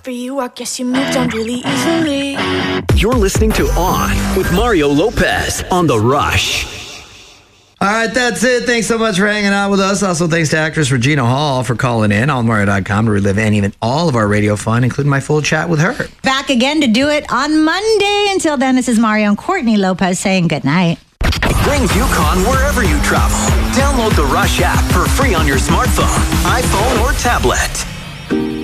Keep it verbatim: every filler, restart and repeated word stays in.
for you, I guess you moved on really easily. You're listening to On with Mario Lopez on The Rush. All right, that's it. Thanks so much for hanging out with us. Also, thanks to actress Regina Hall for calling in on Mario dot com to relive any and all of our radio fun, including my full chat with her. Back again to do it on Monday. Until then, this is Mario and Courtney Lopez saying good night. Brings UConn wherever you travel. Download the Rush app for free on your smartphone, iPhone, or tablet.